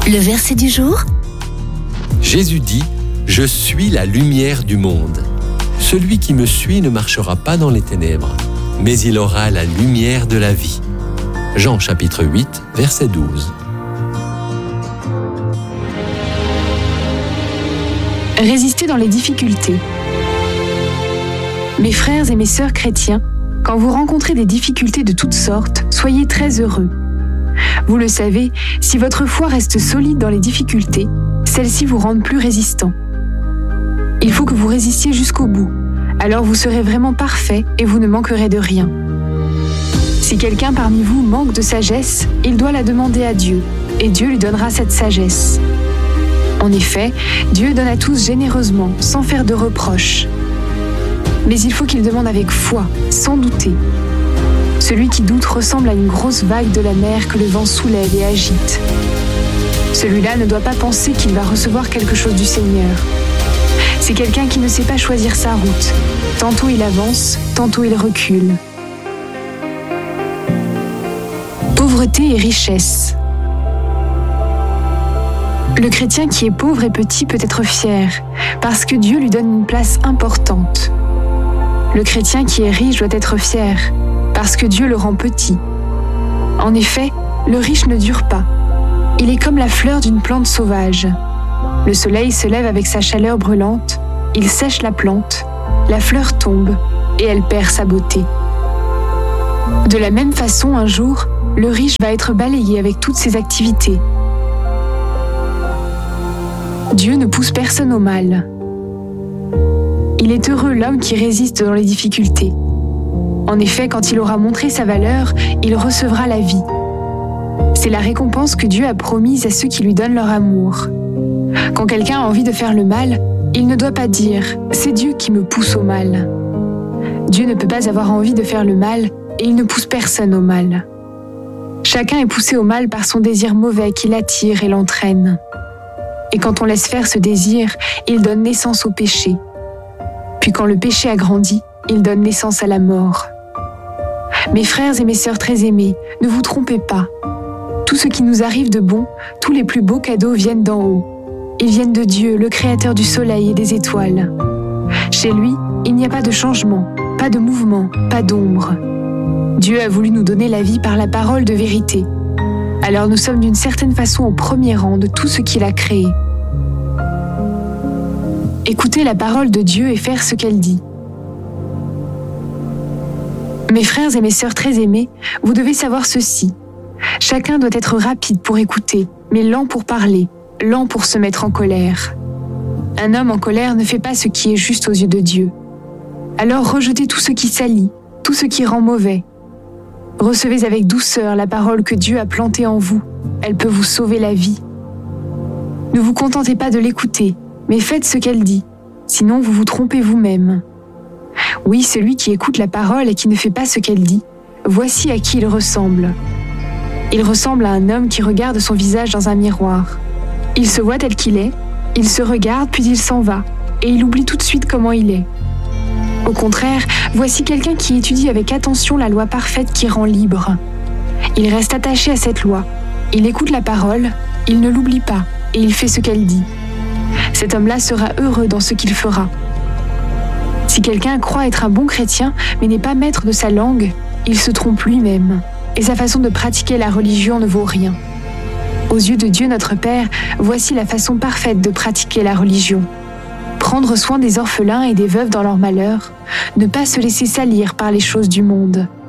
Le verset du jour. Jésus dit « Je suis la lumière du monde. Celui qui me suit ne marchera pas dans les ténèbres, mais il aura la lumière de la vie. » Jean chapitre 8, verset 12. Résister dans les difficultés. Mes frères et mes sœurs chrétiens, quand vous rencontrez des difficultés de toutes sortes, soyez très heureux. Vous le savez, si votre foi reste solide dans les difficultés, celles-ci vous rendent plus résistants. Il faut que vous résistiez jusqu'au bout, alors vous serez vraiment parfait et vous ne manquerez de rien. Si quelqu'un parmi vous manque de sagesse, il doit la demander à Dieu, et Dieu lui donnera cette sagesse. En effet, Dieu donne à tous généreusement, sans faire de reproches. Mais il faut qu'il demande avec foi, sans douter. Celui qui doute ressemble à une grosse vague de la mer que le vent soulève et agite. Celui-là ne doit pas penser qu'il va recevoir quelque chose du Seigneur. C'est quelqu'un qui ne sait pas choisir sa route. Tantôt il avance, tantôt il recule. Pauvreté et richesse. Le chrétien qui est pauvre et petit peut être fier, parce que Dieu lui donne une place importante. Le chrétien qui est riche doit être fier, parce que Dieu le rend petit. En effet, le riche ne dure pas. Il est comme la fleur d'une plante sauvage. Le soleil se lève avec sa chaleur brûlante, il sèche la plante, la fleur tombe et elle perd sa beauté. De la même façon, un jour, le riche va être balayé avec toutes ses activités. Dieu ne pousse personne au mal. Il est heureux l'homme qui résiste dans les difficultés. En effet, quand il aura montré sa valeur, il recevra la vie. C'est la récompense que Dieu a promise à ceux qui lui donnent leur amour. Quand quelqu'un a envie de faire le mal, il ne doit pas dire « c'est Dieu qui me pousse au mal ». Dieu ne peut pas avoir envie de faire le mal et il ne pousse personne au mal. Chacun est poussé au mal par son désir mauvais qui l'attire et l'entraîne. Et quand on laisse faire ce désir, il donne naissance au péché. Puis quand le péché a grandi, il donne naissance à la mort. Mes frères et mes sœurs très aimés, ne vous trompez pas. Tout ce qui nous arrive de bon, tous les plus beaux cadeaux viennent d'en haut. Ils viennent de Dieu, le créateur du soleil et des étoiles. Chez lui, il n'y a pas de changement, pas de mouvement, pas d'ombre. Dieu a voulu nous donner la vie par la parole de vérité. Alors nous sommes d'une certaine façon au premier rang de tout ce qu'il a créé. Écoutez la parole de Dieu et faire ce qu'elle dit. Mes frères et mes sœurs très aimés, vous devez savoir ceci. Chacun doit être rapide pour écouter, mais lent pour parler, lent pour se mettre en colère. Un homme en colère ne fait pas ce qui est juste aux yeux de Dieu. Alors rejetez tout ce qui salit, tout ce qui rend mauvais. Recevez avec douceur la parole que Dieu a plantée en vous. Elle peut vous sauver la vie. Ne vous contentez pas de l'écouter, mais faites ce qu'elle dit, sinon vous vous trompez vous-même. Oui, celui qui écoute la parole et qui ne fait pas ce qu'elle dit, voici à qui il ressemble. Il ressemble à un homme qui regarde son visage dans un miroir. Il se voit tel qu'il est, il se regarde puis il s'en va, et il oublie tout de suite comment il est. Au contraire, voici quelqu'un qui étudie avec attention la loi parfaite qui rend libre. Il reste attaché à cette loi, il écoute la parole, il ne l'oublie pas, et il fait ce qu'elle dit. Cet homme-là sera heureux dans ce qu'il fera. Si quelqu'un croit être un bon chrétien, mais n'est pas maître de sa langue, il se trompe lui-même, et sa façon de pratiquer la religion ne vaut rien. Aux yeux de Dieu notre Père, voici la façon parfaite de pratiquer la religion. Prendre soin des orphelins et des veuves dans leur malheur, ne pas se laisser salir par les choses du monde.